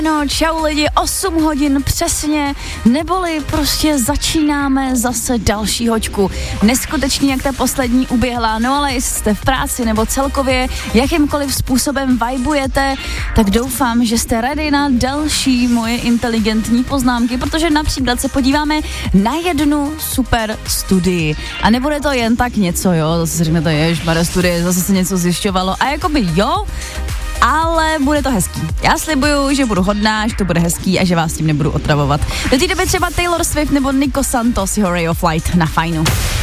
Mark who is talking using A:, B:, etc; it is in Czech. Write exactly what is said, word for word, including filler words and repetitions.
A: No, čau lidi, osm hodin přesně, neboli prostě začínáme zase další hoďku. Neskutečný, jak ta poslední uběhla, no ale jestli jste v práci nebo celkově jakýmkoliv způsobem vibujete, tak doufám, že jste ready na další moje inteligentní poznámky, protože například se podíváme na jednu super studii. A nebude to jen tak něco, jo, zase si řeknete, ježmarja, studie, zase se něco zjišťovalo a jakoby jo, ale bude to hezký. Já slibuju, že budu hodná, že to bude hezký a že vás tím nebudu otravovat. Do té doby třeba Taylor Swift nebo Nico Santos, jeho Ray of Light na fajnu.